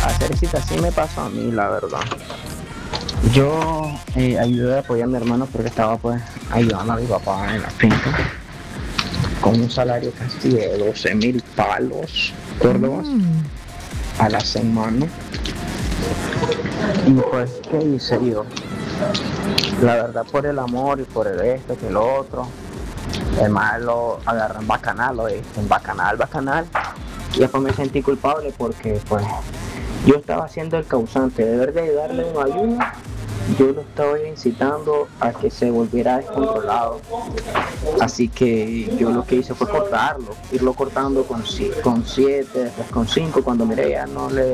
hacer citas sí me pasó a mí, la verdad. Yo ayudé a apoyar a mi hermano porque estaba pues ayudando a mi papá en la finca con un salario casi de 12.000 palos córdobas Mm. a la semana. Y pues, ¿qué hice yo? La verdad, por el amor y por el esto, que lo otro, el mal lo agarré en bacanal, en bacanal, bacanal. Y después me sentí culpable porque, pues, yo estaba siendo el causante. De verdad, de darle una ayuda, yo lo estaba incitando a que se volviera descontrolado. Así que yo lo que hice fue cortarlo, irlo cortando con 7, después con 5, cuando miré ya no le